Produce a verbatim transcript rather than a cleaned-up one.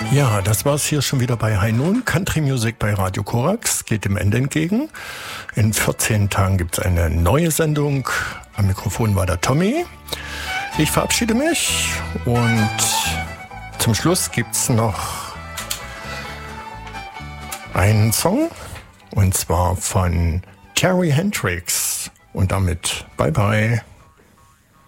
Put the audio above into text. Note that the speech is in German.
Ja, das war's hier schon wieder bei High Noon. Country Music bei Radio Korax geht dem Ende entgegen. In vierzehn Tagen gibt's eine neue Sendung. Am Mikrofon war der Tommy. Ich verabschiede mich und zum Schluss gibt's noch einen Song und zwar von Terry Hendricks und damit bye bye.